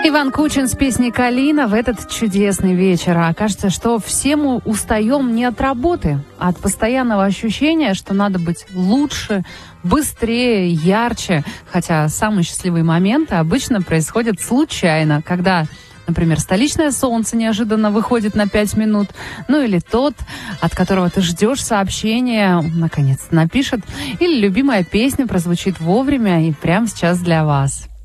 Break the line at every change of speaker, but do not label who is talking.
Иван Кучин с песней «Калина» в этот чудесный вечер. А кажется, что все мы устаем не от работы, а от постоянного ощущения, что надо быть лучше, быстрее, ярче. Хотя самые счастливые моменты обычно происходят случайно, когда, например, столичное солнце неожиданно выходит на 5 минут, ну или тот, от которого ты ждешь сообщения, наконец-то напишет, или любимая песня прозвучит вовремя и прямо сейчас для вас.